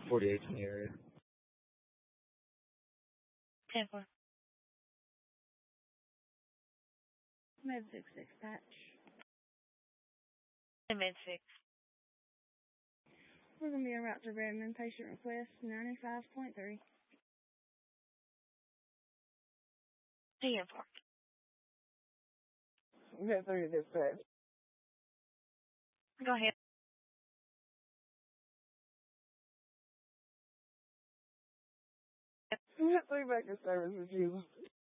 48's in the area. 10-4. Med 6 dispatch. Med 6. We're going to be en route to Redmond. Patient request 95.3. 10-4. Med 3 dispatch. Go ahead. Med 3 back in service with you.